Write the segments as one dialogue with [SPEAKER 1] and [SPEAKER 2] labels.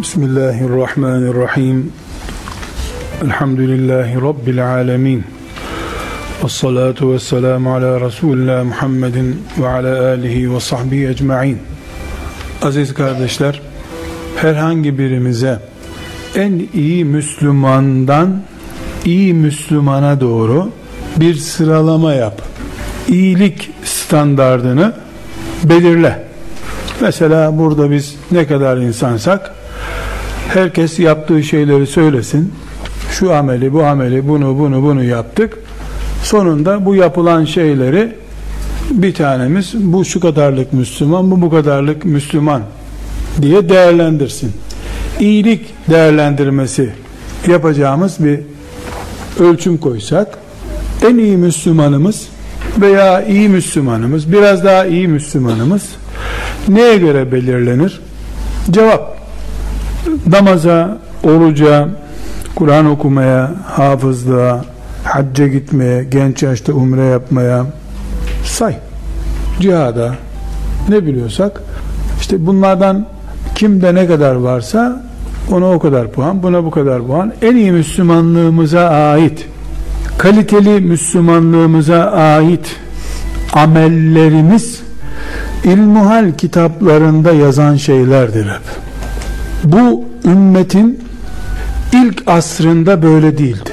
[SPEAKER 1] Bismillahirrahmanirrahim. Elhamdülillahi Rabbil alemin. Vessalatu vesselamu ala Resulullah Muhammedin ve ala alihi ve sahbihi ecma'in. Aziz kardeşler, herhangi birimize en iyi Müslümandan iyi Müslümana doğru bir sıralama yap. İyilik standardını belirle. Mesela burada biz ne kadar insansak herkes yaptığı şeyleri söylesin. Şu ameli, bu ameli, bunu yaptık. Sonunda bu yapılan şeyleri bir tanemiz bu şu kadarlık Müslüman, bu kadarlık Müslüman diye değerlendirsin. İyilik değerlendirmesi yapacağımız bir ölçüm koysak, en iyi Müslümanımız veya iyi Müslümanımız, biraz daha iyi Müslümanımız neye göre belirlenir? Cevap: namaza, oruca, Kur'an okumaya, hafızlığa, hacca gitmeye, genç yaşta umre yapmaya, say, cihada, ne biliyorsak işte bunlardan kimde ne kadar varsa ona o kadar puan, buna bu kadar puan. En iyi Müslümanlığımıza ait, kaliteli Müslümanlığımıza ait amellerimiz İlmuhal kitaplarında yazan şeylerdir hep. Bu ümmetin ilk asrında böyle değildi.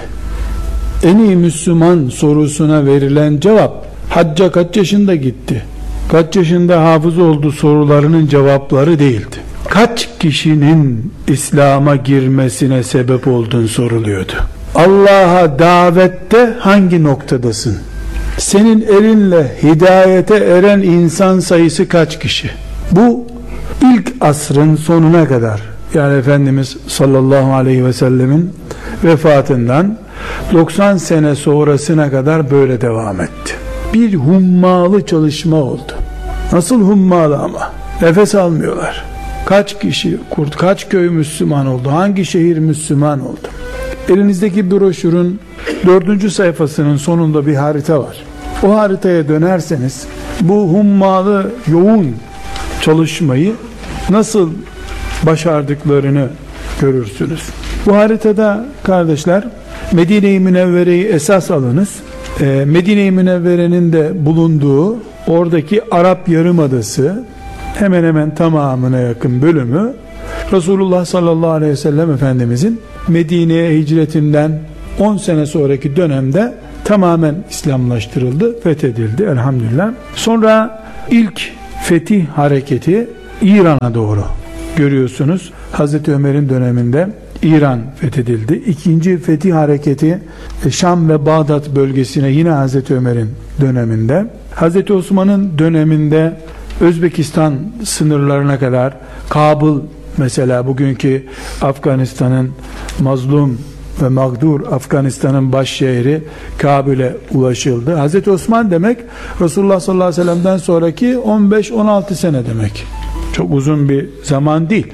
[SPEAKER 1] En iyi Müslüman sorusuna verilen cevap, hacca kaç yaşında gitti, kaç yaşında hafız oldu sorularının cevapları değildi. Kaç kişinin İslam'a girmesine sebep oldun soruluyordu. Allah'a davette hangi noktadasın? Senin elinle hidayete eren insan sayısı kaç kişi? Bu ilk asrın sonuna kadar, yani Efendimiz sallallahu aleyhi ve sellemin vefatından 90 sene sonrasına kadar böyle devam etti. Bir hummalı çalışma oldu. Nasıl hummalı ama? Nefes almıyorlar. Kaç kişi, kaç köy Müslüman oldu? Hangi şehir Müslüman oldu? Elinizdeki broşürün 4. sayfasının sonunda bir harita var. O haritaya dönerseniz bu hummalı, yoğun çalışmayı nasıl başardıklarını görürsünüz. Bu haritada kardeşler, Medine-i Münevvere'yi esas alınız. Medine-i Münevvere'nin de bulunduğu oradaki Arap Yarımadası hemen hemen tamamına yakın bölümü Resulullah sallallahu aleyhi ve sellem Efendimizin Medine'ye hicretinden 10 sene sonraki dönemde tamamen İslamlaştırıldı, fethedildi elhamdülillah. Sonra ilk fetih hareketi İran'a doğru görüyorsunuz. Hazreti Ömer'in döneminde İran fethedildi. İkinci fetih hareketi Şam ve Bağdat bölgesine yine Hazreti Ömer'in döneminde. Hazreti Osman'ın döneminde Özbekistan sınırlarına kadar, Kabul mesela bugünkü Afganistan'ın mazlum ve mağdur Afganistan'ın baş şehri Kabil'e ulaşıldı. Hazreti Osman demek Resulullah sallallahu aleyhi ve sellem'den sonraki 15-16 sene demek. Çok uzun bir zaman değil.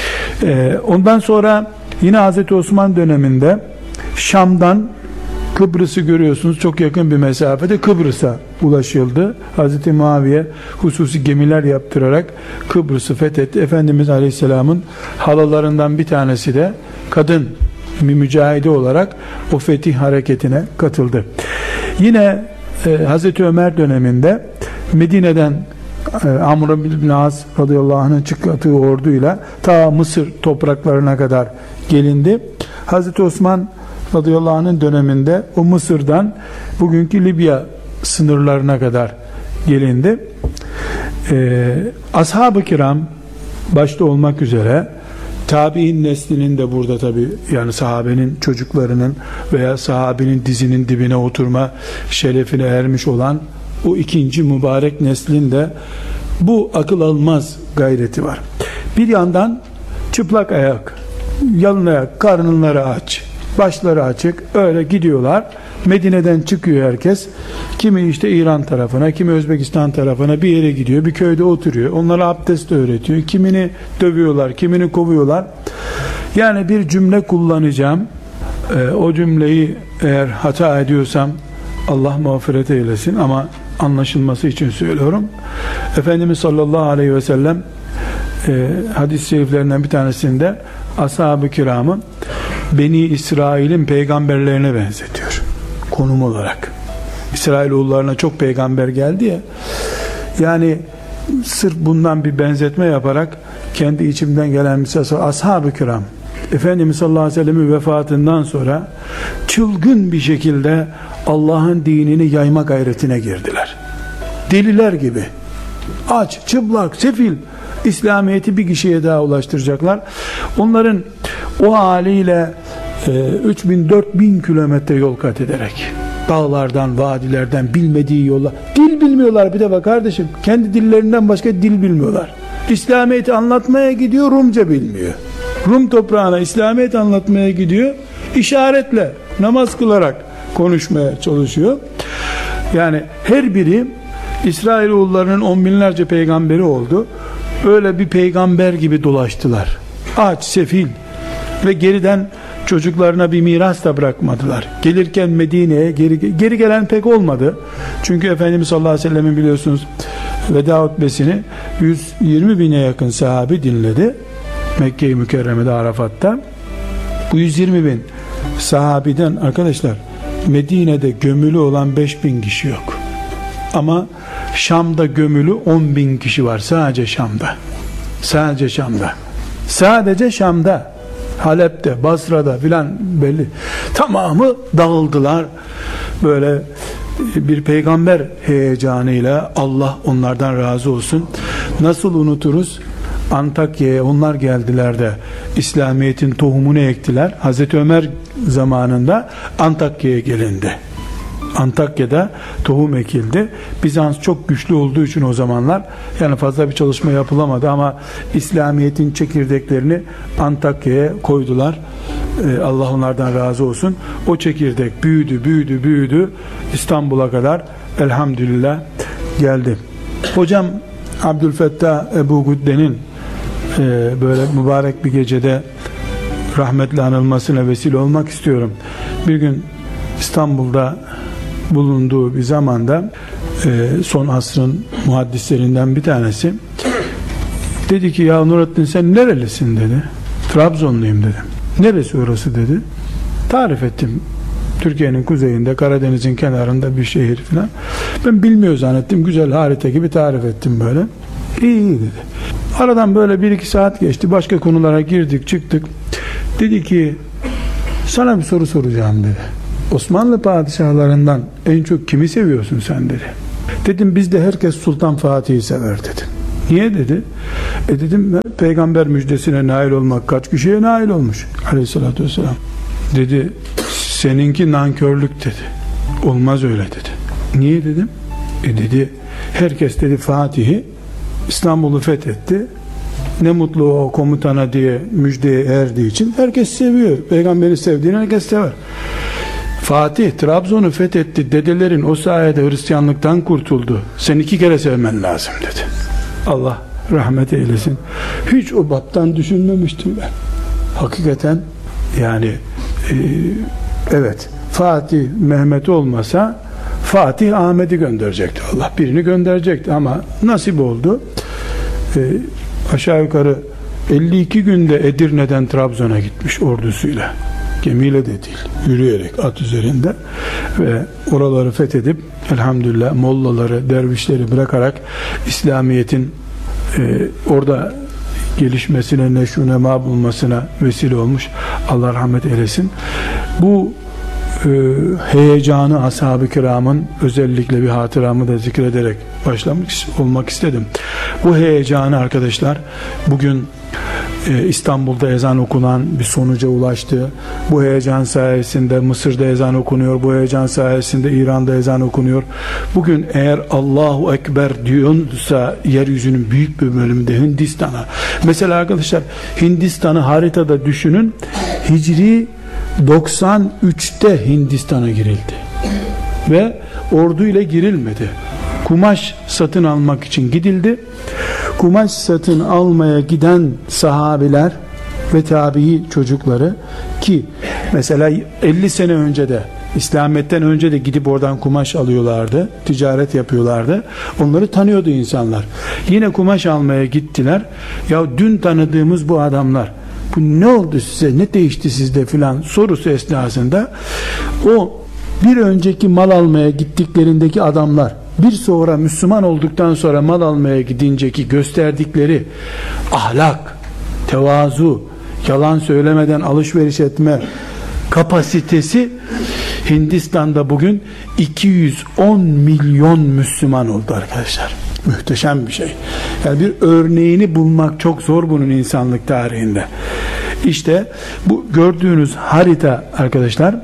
[SPEAKER 1] Ondan sonra yine Hazreti Osman döneminde Şam'dan Kıbrıs'ı görüyorsunuz, çok yakın bir mesafede Kıbrıs'a ulaşıldı. Hazreti Muaviye hususi gemiler yaptırarak Kıbrıs'ı fethetti. Efendimiz Aleyhisselam'ın halalarından bir tanesi de kadın bir mücahide olarak o fetih hareketine katıldı. Yine Hazreti Ömer döneminde Medine'den Amr bin As radıyallahu anh'ın çıkarttığı orduyla ta Mısır topraklarına kadar gelindi. Hazreti Osman radıyallahu anh'ın döneminde o Mısır'dan bugünkü Libya sınırlarına kadar gelindi. Ashab-ı kiram başta olmak üzere tabi'in neslinin de burada tabi, yani sahabenin çocuklarının veya sahabenin dizinin dibine oturma şerefine ermiş olan o ikinci mübarek neslin de bu akıl almaz gayreti var. Bir yandan çıplak ayak, yalın ayak, karnları aç, başları açık öyle gidiyorlar. Medine'den çıkıyor herkes. Kimi işte İran tarafına, kimi Özbekistan tarafına bir yere gidiyor. Bir köyde oturuyor. Onlara abdest öğretiyor. Kimini dövüyorlar, kimini kovuyorlar. Yani bir cümle kullanacağım. O cümleyi eğer hata ediyorsam Allah mağfiret eylesin ama anlaşılması için söylüyorum. Efendimiz sallallahu aleyhi ve sellem hadis-i şeriflerinden bir tanesinde ashab-ı kiramı Beni İsrail'in peygamberlerine benzetiyor konum olarak. İsrailoğullarına çok peygamber geldi ya, yani sırf bundan bir benzetme yaparak kendi içimden gelen misal, ashab-ı kiram Efendimiz sallallahu aleyhi ve sellem'in vefatından sonra çılgın bir şekilde Allah'ın dinini yayma gayretine girdiler. Deliler gibi. Aç, çıplak, sefil İslamiyet'i bir kişiye daha ulaştıracaklar. Onların o haliyle 3000-4000 kilometre yol kat ederek, dağlardan, vadilerden, bilmediği yollar, dil bilmiyorlar bir de bak kardeşim, kendi dillerinden başka dil bilmiyorlar. İslamiyet'i anlatmaya gidiyor, Rumca bilmiyor. Rum toprağına İslamiyet anlatmaya gidiyor, işaretle, namaz kılarak konuşmaya çalışıyor. Yani her biri İsrailoğullarının on binlerce peygamberi oldu. Öyle bir peygamber gibi dolaştılar. Aç, sefil ve geriden çocuklarına bir miras da bırakmadılar. Gelirken Medine'ye geri gelen pek olmadı. Çünkü Efendimiz sallallahu aleyhi ve sellem'in biliyorsunuz veda hutbesini 120 bine yakın sahabi dinledi. Mekke-i Mükerreme'de, Arafat'ta. Bu 120 bin sahabiden arkadaşlar Medine'de gömülü olan 5000 kişi yok. Ama Şam'da gömülü 10 bin kişi var sadece Şam'da. Sadece Şam'da. Sadece Şam'da. Halep'te, Basra'da filan belli. Tamamı dağıldılar. Böyle bir peygamber heyecanıyla, Allah onlardan razı olsun. Nasıl unuturuz? Antakya'ya onlar geldiler de İslamiyet'in tohumunu ektiler. Hazreti Ömer zamanında Antakya'ya gelindi. Antakya'da tohum ekildi. Bizans çok güçlü olduğu için o zamanlar yani fazla bir çalışma yapılamadı ama İslamiyet'in çekirdeklerini Antakya'ya koydular. Allah onlardan razı olsun. O çekirdek büyüdü İstanbul'a kadar elhamdülillah geldi. Hocam Abdülfettah Ebu Gudde'nin böyle mübarek bir gecede rahmetle anılmasına vesile olmak istiyorum. Bir gün İstanbul'da bulunduğu bir zamanda son asrın muhaddislerinden bir tanesi dedi ki ya Nurattin sen nerelisin dedi. Trabzonluyum dedim. Neresi orası dedi. Tarif ettim. Türkiye'nin kuzeyinde, Karadeniz'in kenarında bir şehir falan. Ben bilmiyor zannettim. Güzel harita gibi tarif ettim böyle. İyi dedi. Aradan böyle 1-2 saat geçti. Başka konulara girdik çıktık. Dedi ki sana bir soru soracağım dedi. Osmanlı padişahlarından en çok kimi seviyorsun sen dedi. Dedim bizde herkes Sultan Fatih'i sever dedi. Niye dedi? Dedim peygamber müjdesine nail olmak kaç kişiye nail olmuş aleyhissalatü vesselam. Dedi seninki nankörlük dedi. Olmaz öyle dedi. Niye dedim? Dedi herkes dedi Fatih'i İstanbul'u fethetti. Ne mutlu o komutana diye müjdeye erdiği için herkes seviyor. Peygamberi sevdiğini herkes sever. Fatih Trabzon'u fethetti. Dedelerin o sayede Hristiyanlıktan kurtuldu. Sen 2 kere sevmen lazım dedi. Allah rahmet eylesin. Hiç o baptan düşünmemiştim ben. Hakikaten yani evet Fatih Mehmet olmasa Fatih Ahmet'i gönderecekti. Allah birini gönderecekti ama nasip oldu. Aşağı yukarı 52 günde Edirne'den Trabzon'a gitmiş ordusuyla. Gemiyle de değil, yürüyerek at üzerinde ve oraları fethedip elhamdülillah mollaları, dervişleri bırakarak İslamiyet'in orada gelişmesine, neşrunema bulmasına vesile olmuş. Allah rahmet eylesin. Bu heyecanı ashab-ı kiramın özellikle bir hatıramı da zikrederek başlamış olmak istedim. Bu heyecanı arkadaşlar bugün İstanbul'da ezan okunan bir sonuca ulaştı. Bu heyecan sayesinde Mısır'da ezan okunuyor. Bu heyecan sayesinde İran'da ezan okunuyor. Bugün eğer Allahu Ekber diyorsa yeryüzünün büyük bir bölümünde Hindistan'a. Mesela arkadaşlar Hindistan'ı haritada düşünün. Hicri 93'te Hindistan'a girildi. Ve orduyla girilmedi. Kumaş satın almak için gidildi. Kumaş satın almaya giden sahabiler ve tabii çocukları ki mesela 50 sene önce de İslamiyet'ten önce de gidip oradan kumaş alıyorlardı, ticaret yapıyorlardı. Onları tanıyordu insanlar. Yine kumaş almaya gittiler. Ya dün tanıdığımız bu adamlar, bu ne oldu size, ne değişti sizde filan sorusu esnasında o bir önceki mal almaya gittiklerindeki adamlar bir sonra Müslüman olduktan sonra mal almaya gidinceki gösterdikleri ahlak, tevazu, yalan söylemeden alışveriş etme kapasitesi Hindistan'da bugün 210 milyon Müslüman oldu arkadaşlar. Muhteşem bir şey. Yani bir örneğini bulmak çok zor bunun insanlık tarihinde. İşte bu gördüğünüz harita arkadaşlar,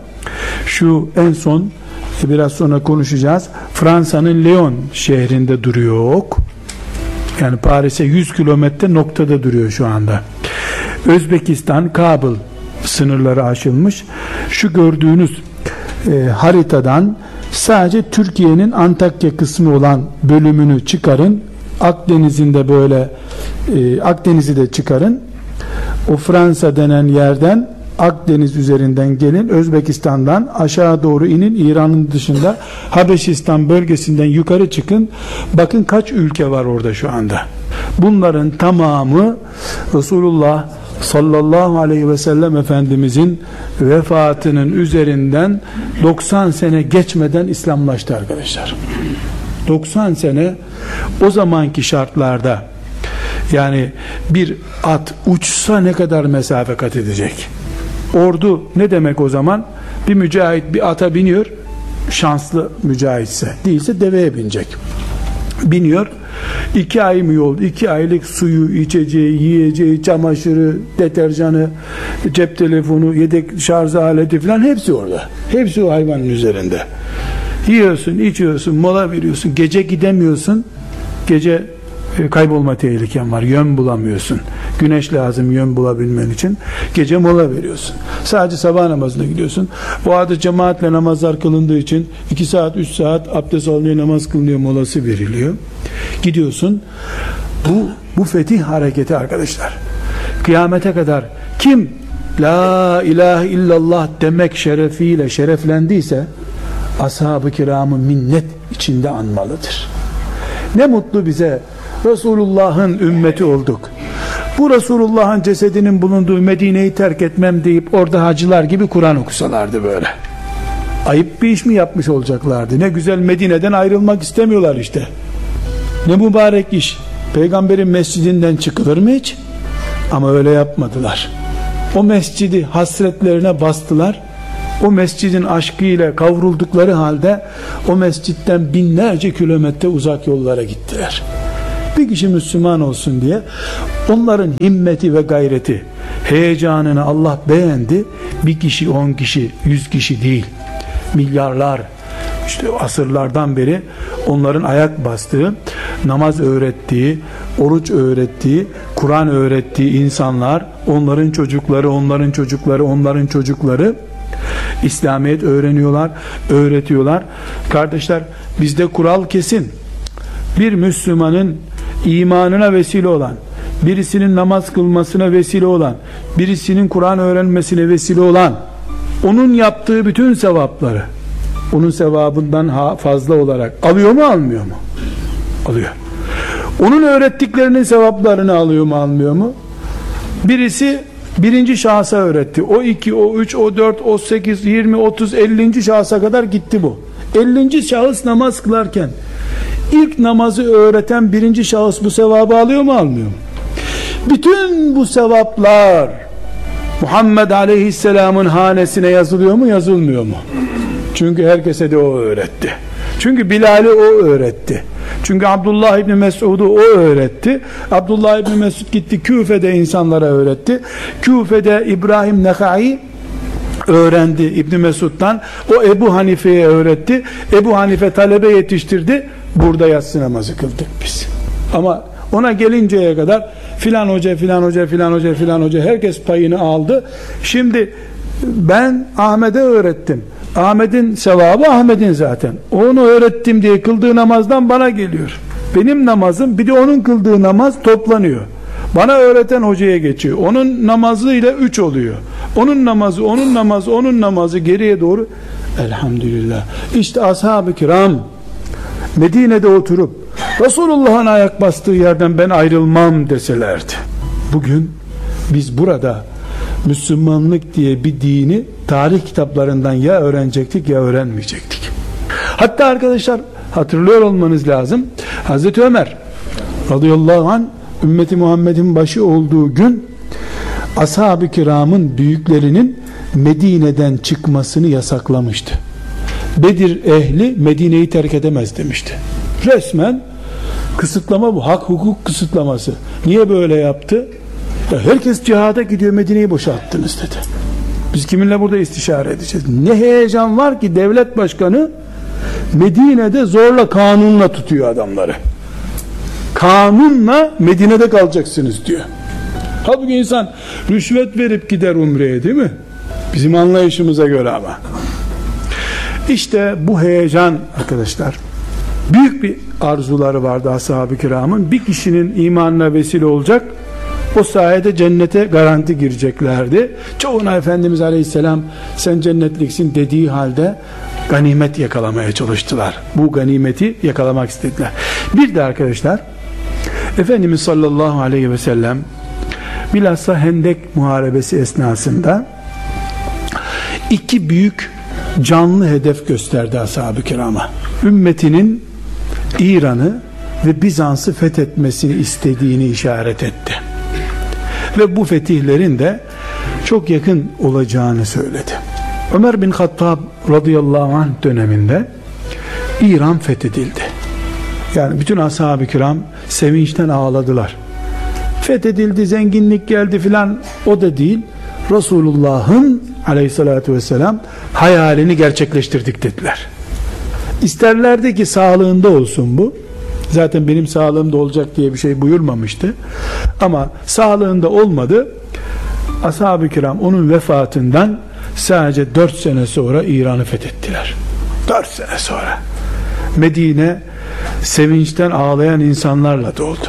[SPEAKER 1] şu en son biraz sonra konuşacağız. Fransa'nın Lyon şehrinde duruyor ok. Yani Paris'e 100 kilometre noktada duruyor şu anda. Özbekistan, Kabul sınırları aşılmış. Şu gördüğünüz haritadan sadece Türkiye'nin Antakya kısmı olan bölümünü çıkarın. Akdeniz'in de böyle Akdeniz'i de çıkarın. O Fransa denen yerden Akdeniz üzerinden gelin, Özbekistan'dan aşağı doğru inin, İran'ın dışında Habeşistan bölgesinden yukarı çıkın. Bakın kaç ülke var orada şu anda. Bunların tamamı Resulullah sallallahu aleyhi ve sellem Efendimizin vefatının üzerinden 90 sene geçmeden İslamlaştı arkadaşlar. 90 sene o zamanki şartlarda, yani bir at uçsa ne kadar mesafe kat edecek? Ordu ne demek o zaman? Bir mücahit bir ata biniyor, şanslı mücahitse, değilse deveye binecek. Biniyor, 2 ay mı yol, 2 aylık suyu, içeceği, yiyeceği, çamaşırı, deterjanı, cep telefonu, yedek şarj aleti falan hepsi orada. Hepsi o hayvanın üzerinde. Yiyorsun, içiyorsun, mola veriyorsun, gece gidemiyorsun, gece kaybolma tehliken var, yön bulamıyorsun. Güneş lazım yön bulabilmen için. Gece mola veriyorsun. Sadece sabah namazına gidiyorsun. O arada cemaatle namazlar kılındığı için 2 saat 3 saat abdest alınıyor, namaz kılınıyor, molası veriliyor. Gidiyorsun. Bu fetih hareketi arkadaşlar. Kıyamete kadar kim la ilahe illallah demek şerefiyle şereflendiyse ashab-ı kiramı minnet içinde anmalıdır. Ne mutlu bize, Resulullah'ın ümmeti olduk. Bu Resulullah'ın cesedinin bulunduğu Medine'yi terk etmem deyip orada hacılar gibi Kur'an okusalardı böyle. Ayıp bir iş mi yapmış olacaklardı? Ne güzel, Medine'den ayrılmak istemiyorlar işte. Ne mübarek iş. Peygamberin mescidinden çıkılır mı hiç? Ama öyle yapmadılar. O mescidi hasretlerine bastılar. O mescidin aşkıyla kavruldukları halde o mescitten binlerce kilometre uzak yollara gittiler. Bir kişi Müslüman olsun diye onların himmeti ve gayreti, heyecanını Allah beğendi. Bir kişi, 10 kişi, 100 kişi değil, milyarlar, işte asırlardan beri onların ayak bastığı, namaz öğrettiği, oruç öğrettiği, Kur'an öğrettiği insanlar, onların çocukları, onların çocukları, onların çocukları İslamiyet öğreniyorlar, öğretiyorlar. Kardeşler, bizde kural kesin. Bir Müslümanın imanına vesile olan, birisinin namaz kılmasına vesile olan, birisinin Kur'an öğrenmesine vesile olan, onun yaptığı bütün sevapları onun sevabından fazla olarak alıyor mu, almıyor mu? Alıyor. Onun öğrettiklerinin sevaplarını alıyor mu, almıyor mu? Birisi birinci şahsa öğretti. O 2, o 3, o 4, o 8, 20, 30, 50. şahsa kadar gitti bu. 50. şahıs namaz kılarken ilk namazı öğreten birinci şahıs bu sevabı alıyor mu, almıyor mu? Bütün bu sevaplar Muhammed Aleyhisselam'ın hanesine yazılıyor mu, yazılmıyor mu? Çünkü herkese de o öğretti. Çünkü Bilal'i o öğretti. Çünkü Abdullah İbni Mesud'u o öğretti. Abdullah İbni Mesud gitti Küfe'de insanlara öğretti. Küfe'de İbrahim Nekai öğrendi İbni Mesud'dan. O Ebu Hanife'ye öğretti. Ebu Hanife talebe yetiştirdi. Burada yatsı namazı kıldık biz. Ama ona gelinceye kadar filan hoca, filan hoca, filan hoca, filan hoca, herkes payını aldı. Şimdi ben Ahmet'e öğrettim. Ahmet'in sevabı Ahmet'in zaten. Onu öğrettim diye kıldığı namazdan bana geliyor. Benim namazım bir de onun kıldığı namaz toplanıyor. Bana öğreten hocaya geçiyor. Onun namazıyla 3 oluyor. Onun namazı, onun namazı, onun namazı geriye doğru Elhamdülillah. İşte ashab-ı kiram Medine'de oturup Resulullah'ın ayak bastığı yerden ben ayrılmam deselerdi. Bugün biz burada Müslümanlık diye bir dini tarih kitaplarından ya öğrenecektik ya öğrenmeyecektik. Hatta arkadaşlar hatırlıyor olmanız lazım. Hazreti Ömer radıyallahu anh ümmeti Muhammed'in başı olduğu gün ashab-ı kiramın büyüklerinin Medine'den çıkmasını yasaklamıştı. Bedir ehli Medine'yi terk edemez demişti. Resmen kısıtlama bu. Hak hukuk kısıtlaması. Niye böyle yaptı? Ya herkes cihada gidiyor, Medine'yi boşalttınız dedi. Biz kiminle burada istişare edeceğiz? Ne heyecan var ki devlet başkanı Medine'de zorla kanunla tutuyor adamları. Kanunla Medine'de kalacaksınız diyor. Halbuki insan rüşvet verip gider umreye, değil mi? Bizim anlayışımıza göre ama. İşte bu heyecan arkadaşlar. Büyük bir arzuları vardı ashab-ı kiramın. Bir kişinin imanına vesile olacak. O sayede cennete garanti gireceklerdi. Çoğuna Efendimiz Aleyhisselam sen cennetliksin dediği halde ganimet yakalamaya çalıştılar. Bu ganimeti yakalamak istediler. Bir de arkadaşlar Efendimiz sallallahu aleyhi ve sellem bilhassa Hendek Muharebesi esnasında iki büyük canlı hedef gösterdi ashab-ı kirama. Ümmetinin İran'ı ve Bizans'ı fethetmesini istediğini işaret etti. Ve bu fetihlerin de çok yakın olacağını söyledi. Ömer bin Hattab radıyallahu anh döneminde İran fethedildi. Yani bütün ashab-ı kiram sevinçten ağladılar. Fethedildi, zenginlik geldi filan, o da değil. Resulullah'ın aleyhissalatü vesselam hayalini gerçekleştirdik dediler. İsterlerdi ki sağlığında olsun bu. Zaten benim sağlığımda olacak diye bir şey buyurmamıştı. Ama sağlığında olmadı. Ashab-ı kiram onun vefatından sadece 4 sene sonra İran'ı fethettiler. 4 sene sonra. Medine sevinçten ağlayan insanlarla doldu.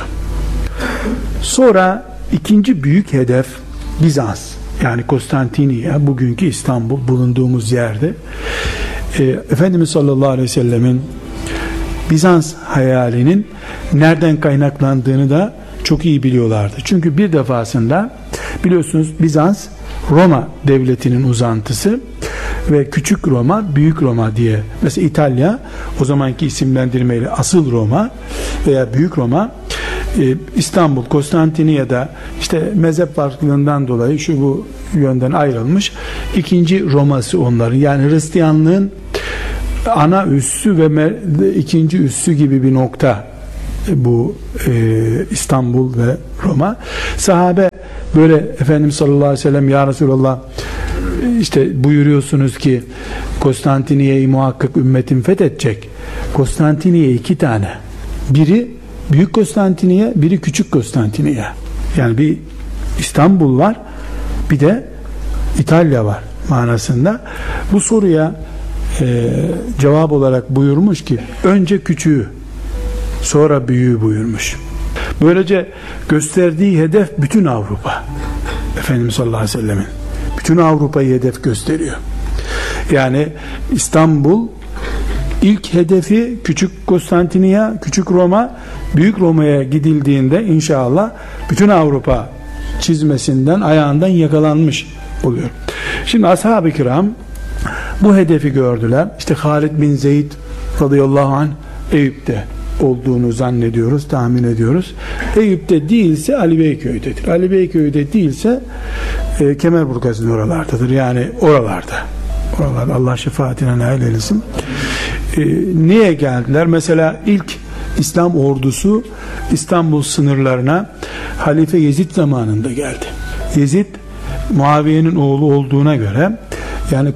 [SPEAKER 1] Sonra ikinci büyük hedef Bizans. Yani Konstantiniye, bugünkü İstanbul bulunduğumuz yerde. Efendimiz sallallahu aleyhi ve sellemin Bizans hayalinin nereden kaynaklandığını da çok iyi biliyorlardı. Çünkü bir defasında biliyorsunuz Bizans Roma devletinin uzantısı ve küçük Roma, büyük Roma diye. Mesela İtalya o zamanki isimlendirmeyle asıl Roma veya büyük Roma, İstanbul, Konstantiniye'de işte mezhep farklılığından dolayı şu bu yönden ayrılmış. İkinci Roma'sı onların. Yani Hristiyanlığın ana üssü ve ikinci üssü gibi bir nokta bu İstanbul ve Roma. Sahabe böyle Efendimiz sallallahu aleyhi ve sellem ya Resulallah işte buyuruyorsunuz ki Konstantiniye'yi muhakkak ümmetin fethedecek. Konstantiniye 2 tane. Biri Büyük Konstantiniye, biri Küçük Konstantiniye. Yani bir İstanbul var, bir de İtalya var manasında. Bu soruya cevap olarak buyurmuş ki önce küçüğü sonra büyüğü buyurmuş. Böylece gösterdiği hedef bütün Avrupa. Efendimiz sallallahu aleyhi ve sellemin bütün Avrupa'yı hedef gösteriyor. Yani İstanbul ilk hedefi, Küçük Konstantiniye, Küçük Roma, Büyük Roma'ya gidildiğinde inşallah bütün Avrupa çizmesinden, ayağından yakalanmış oluyor. Şimdi ashab-ı kiram bu hedefi gördüler. İşte Halid bin Zeyd radıyallahu anh Eyüp'te olduğunu zannediyoruz, tahmin ediyoruz. Eyüp'te değilse Ali Beyköy'dedir. Ali Beyköy'de değilse Kemerburgaz'ın oralardadır. Yani oralarda. Oralarda Allah şefaatine nail eylesin. Niye geldiler? Mesela ilk İslam ordusu İstanbul sınırlarına Halife Yezid zamanında geldi. Yezid Muaviye'nin oğlu olduğuna göre yani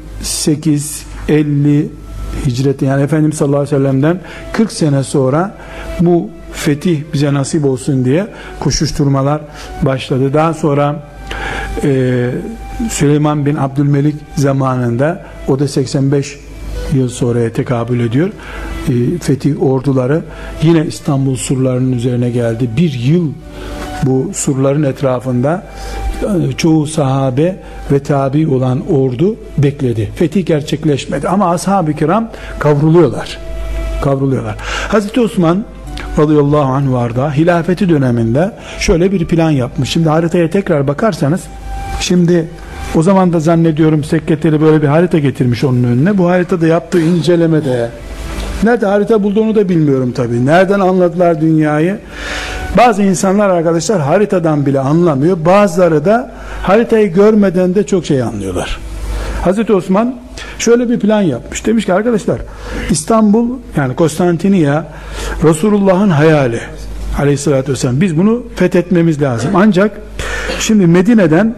[SPEAKER 1] 48-50 hicreti, yani Efendimiz sallallahu aleyhi ve sellem'den 40 sene sonra bu fetih bize nasip olsun diye koşuşturmalar başladı. Daha sonra Süleyman bin Abdülmelik zamanında, o da 85 yıl sonraya tekabül ediyor, fetih orduları yine İstanbul surlarının üzerine geldi. Bir yıl bu surların etrafında çoğu sahabe ve tabi olan ordu bekledi. Fetih gerçekleşmedi ama ashab-ı kiram kavruluyorlar. Hazreti Osman radıyallahu anh vardı, hilafeti döneminde şöyle bir plan yapmış. Şimdi haritaya tekrar bakarsanız, şimdi o zaman da zannediyorum sekreteri böyle bir harita getirmiş onun önüne. Bu haritada yaptığı incelemede, nerede harita bulduğunu da bilmiyorum tabii. Nereden anladılar dünyayı? Bazı insanlar arkadaşlar haritadan bile anlamıyor. Bazıları da haritayı görmeden de çok şey anlıyorlar. Hazreti Osman şöyle bir plan yapmış. Demiş ki arkadaşlar, İstanbul, yani Konstantiniye Resulullah'ın hayali aleyhissalatü vesselam. Biz bunu fethetmemiz lazım. Ancak şimdi Medine'den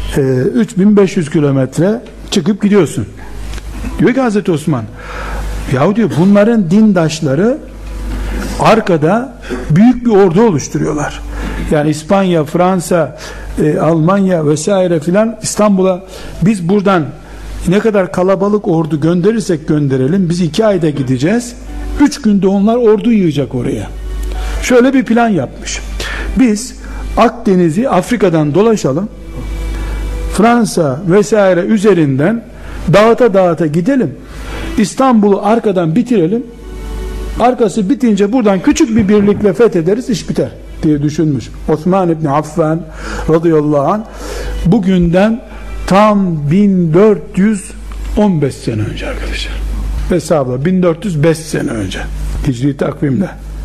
[SPEAKER 1] 3500 kilometre çıkıp gidiyorsun. Diyor ki Hazreti Osman, yahu diyor, bunların dindaşları arkada büyük bir ordu oluşturuyorlar. Yani İspanya, Fransa, Almanya vesaire filan İstanbul'a biz buradan ne kadar kalabalık ordu gönderirsek gönderelim, biz 2 ayda gideceğiz. 3 günde onlar ordu yığacak oraya. Şöyle bir plan yapmış. Biz Akdeniz'i Afrika'dan dolaşalım. Fransa vesaire üzerinden dağıta gidelim. İstanbul'u arkadan bitirelim. Arkası bitince buradan küçük bir birlikle fethederiz, iş biter diye düşünmüş. Osman İbni Affan radıyallahu anh bugünden tam 1415 sene önce arkadaşlar. Hesapla 1405 sene önce Hicri takvimde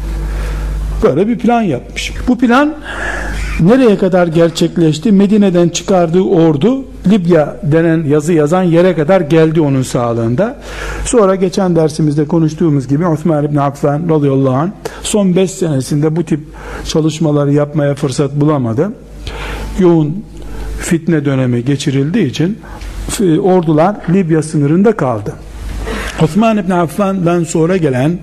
[SPEAKER 1] böyle bir plan yapmış. Bu plan nereye kadar gerçekleşti? Medine'den çıkardığı ordu Libya denen yazı yazan yere kadar geldi onun sağlığında. Sonra geçen dersimizde konuştuğumuz gibi Osman İbni Affan radıyallahu anh son 5 senesinde bu tip çalışmaları yapmaya fırsat bulamadı. Yoğun fitne dönemi geçirildiği için ordular Libya sınırında kaldı. Osman İbni Affan'dan sonra gelen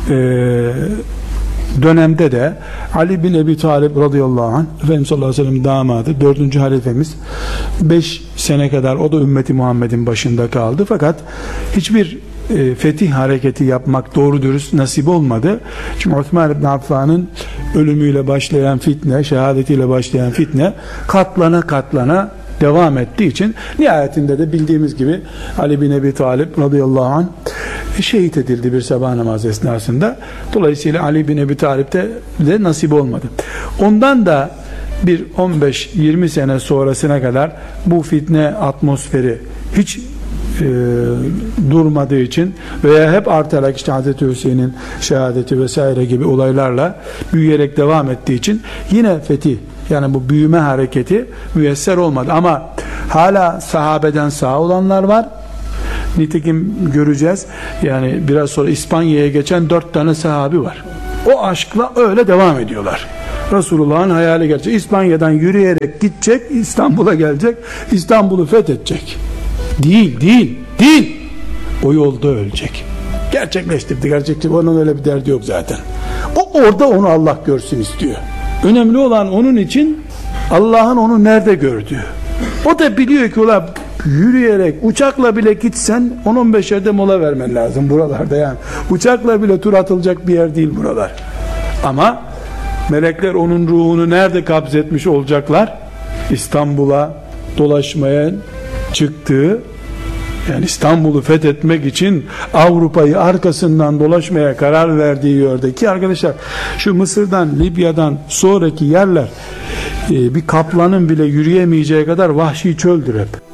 [SPEAKER 1] dönemde de Ali bin Ebi Talib radıyallahu anh, Efendimiz sallallahu aleyhi ve sellem damadı, 4. halifemiz, 5 sene kadar o da ümmeti Muhammed'in başında kaldı. Fakat hiçbir fetih hareketi yapmak doğru dürüst nasip olmadı. Çünkü Osman ibn Affan'ın ölümüyle başlayan fitne, şehadetiyle başlayan fitne katlana devam ettiği için nihayetinde de bildiğimiz gibi Ali bin Ebi Talib radıyallahu anh şehit edildi bir sabah namazı esnasında. Dolayısıyla Ali bin Ebi Talib'de de nasip olmadı. Ondan da bir 15-20 sene sonrasına kadar bu fitne atmosferi hiç durmadığı için veya hep artarak işte Hazreti Hüseyin'in şehadeti vesaire gibi olaylarla büyüyerek devam ettiği için yine fetih, yani bu büyüme hareketi müyesser olmadı. Ama hala sahabeden sağ olanlar var. Nitekim göreceğiz. Yani biraz sonra İspanya'ya geçen 4 tane sahabi var. O aşkla öyle devam ediyorlar. Resulullah'ın hayali gerçek. İspanya'dan yürüyerek gidecek, İstanbul'a gelecek, İstanbul'u fethedecek. Değil. O yolda ölecek. Gerçekleştirdi. Onun öyle bir derdi yok zaten. O orada onu Allah görsün istiyor. Önemli olan onun için Allah'ın onu nerede gördüğü. O da biliyor ki ulan yürüyerek, uçakla bile gitsen 10-15 yerde mola vermen lazım buralarda yani. Uçakla bile tur atılacak bir yer değil buralar. Ama melekler onun ruhunu nerede kabzetmiş olacaklar? İstanbul'a dolaşmaya çıktığı, yani İstanbul'u fethetmek için Avrupa'yı arkasından dolaşmaya karar verdiği yerdeki arkadaşlar, şu Mısır'dan, Libya'dan sonraki yerler bir kaplanın bile yürüyemeyeceği kadar vahşi çöldür hep.